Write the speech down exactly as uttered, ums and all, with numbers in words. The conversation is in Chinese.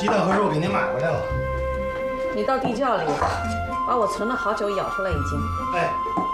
鸡蛋和肉给您买回来了。 你到地窖里把我存的好酒舀出来一斤。 哎。